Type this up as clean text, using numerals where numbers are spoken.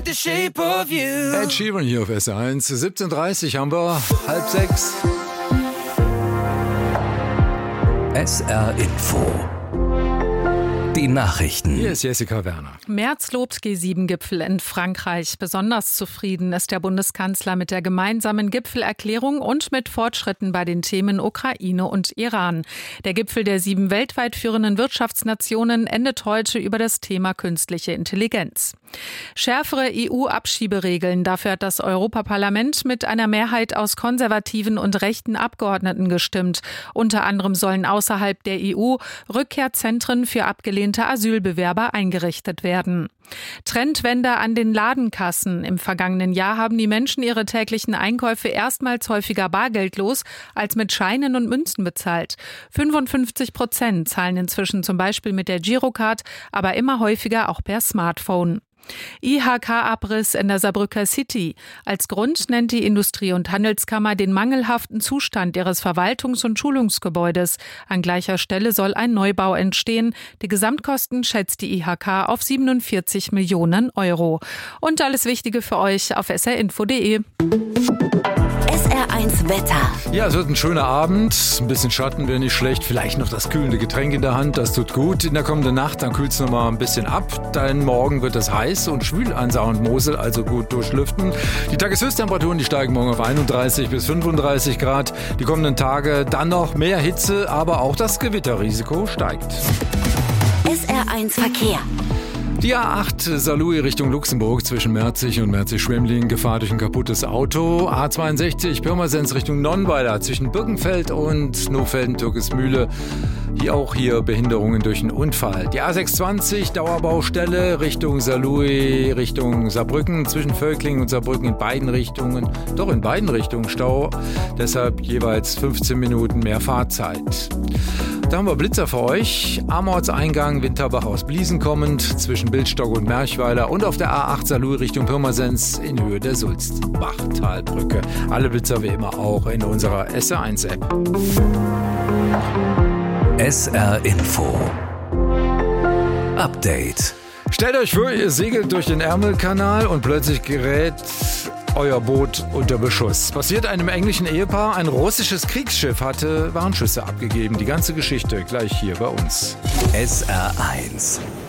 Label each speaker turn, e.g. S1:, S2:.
S1: The shape of you.
S2: Ed Sheeran hier auf SR1. 17:30 haben wir, 5:30.
S3: SR Info. Die Nachrichten.
S2: Hier ist Jessica Werner.
S4: Merz lobt G7-Gipfel in Frankreich. Besonders zufrieden ist der Bundeskanzler mit der gemeinsamen Gipfelerklärung und mit Fortschritten bei den Themen Ukraine und Iran. Der Gipfel der 7 weltweit führenden Wirtschaftsnationen endet heute über das Thema künstliche Intelligenz. Schärfere EU-Abschieberegeln. Dafür hat das Europaparlament mit einer Mehrheit aus konservativen und rechten Abgeordneten gestimmt. Unter anderem sollen außerhalb der EU Rückkehrzentren für abgelehnte Asylbewerber eingerichtet werden. Trendwende an den Ladenkassen. Im vergangenen Jahr haben die Menschen ihre täglichen Einkäufe erstmals häufiger bargeldlos als mit Scheinen und Münzen bezahlt. 55% zahlen inzwischen zum Beispiel mit der Girocard, aber immer häufiger auch per Smartphone. IHK-Abriss in der Saarbrücker City. Als Grund nennt die Industrie- und Handelskammer den mangelhaften Zustand ihres Verwaltungs- und Schulungsgebäudes. An gleicher Stelle soll ein Neubau entstehen. Die Gesamtkosten schätzt die IHK auf 47 Millionen Euro. Und alles Wichtige für euch auf srinfo.de.
S5: SR1 Wetter.
S2: Ja, es wird ein schöner Abend. Ein bisschen Schatten wäre nicht schlecht. Vielleicht noch das kühlende Getränk in der Hand. Das tut gut. In der kommenden Nacht, dann kühlt es noch mal ein bisschen ab. Dann morgen wird es heiß und schwül an Saar und Mosel, also gut durchlüften. Die Tageshöchsttemperaturen, die steigen morgen auf 31 bis 35 Grad. Die kommenden Tage dann noch mehr Hitze, aber auch das Gewitterrisiko steigt.
S5: SR1 Verkehr.
S2: Die A8 Saarlouis Richtung Luxemburg zwischen Merzig und Merzig-Schwemmling, Gefahr durch ein kaputtes Auto. A62 Pirmasens Richtung Nonnweiler zwischen Birkenfeld und Nohfelden-Türkesmühle. Hier Behinderungen durch einen Unfall. Die A620 Dauerbaustelle Richtung Saarlouis, Richtung Saarbrücken, zwischen Völklingen und Saarbrücken in beiden Richtungen Stau. Deshalb jeweils 15 Minuten mehr Fahrzeit. Da haben wir Blitzer für euch. Am Ortseingang Winterbach aus Bliesen kommend, zwischen Bildstock und Merchweiler und auf der A8 Saarlouis Richtung Pirmasens in Höhe der Sulzbachtalbrücke. Alle Blitzer wie immer auch in unserer SR1-App.
S3: SR Info. Update.
S2: Stellt euch vor, ihr segelt durch den Ärmelkanal und plötzlich gerät euer Boot unter Beschuss. Passiert einem englischen Ehepaar, ein russisches Kriegsschiff hatte Warnschüsse abgegeben. Die ganze Geschichte gleich hier bei uns.
S3: SR1.